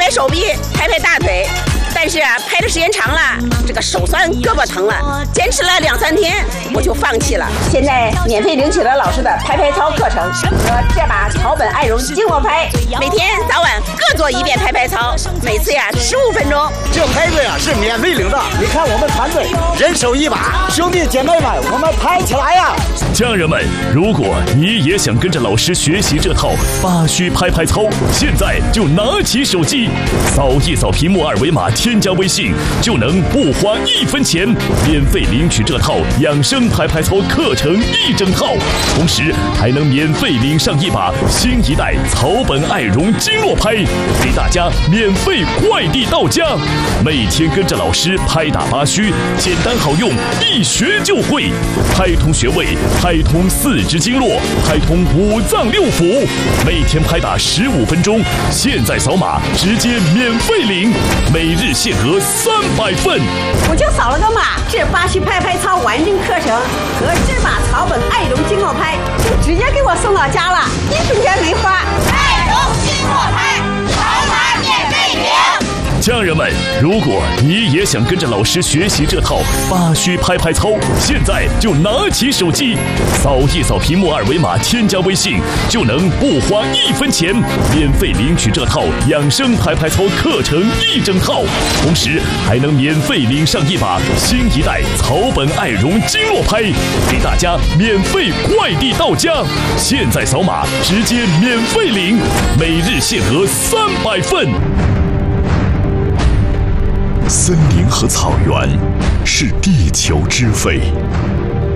拍手臂，拍拍大腿。但是拍的时间长了，这个手酸胳膊疼了，坚持了2、3天，我就放弃了。现在免费领取了老师的拍拍操课程和这把草本爱绒经络拍，每天早晚各做1遍拍拍操，每次15分钟。 这拍子是免费领的，你看我们团队人手1把，兄弟姐妹们，我们拍起来呀！ 家人们，如果你也想跟着老师学习这套8虚拍拍操，现在就拿起手机，扫一扫屏幕2维码，添加微信，就能不花1分钱，免费领取这套养生拍拍操课程1整套，同时还能免费领上1把新一代草本爱绒经络拍，给大家免费快递到家。每天跟着老师拍打8虚，简单好用，一学就会，拍通穴位，拍通4肢经络，拍通5脏6腑，每天拍打15分钟，现在扫码直接免费领，每日限额300份。 我就扫了个码，这8虚拍拍操完整课程和这把草本爱绒经络拍就直接给我送到家了，1分钱没花。 爱绒经络拍，扫码免费领。 家人们，如果你也想跟着老师学习这套8虚拍拍操，现在就拿起手机，扫一扫屏幕2维码，添加微信，就能不花1分钱，免费领取这套养生拍拍操课程1整套，同时还能免费领上1把新一代草本爱绒经络拍，给大家免费快递到家。现在扫码直接免费领，每日限额300份。森林和草原是地球之肺，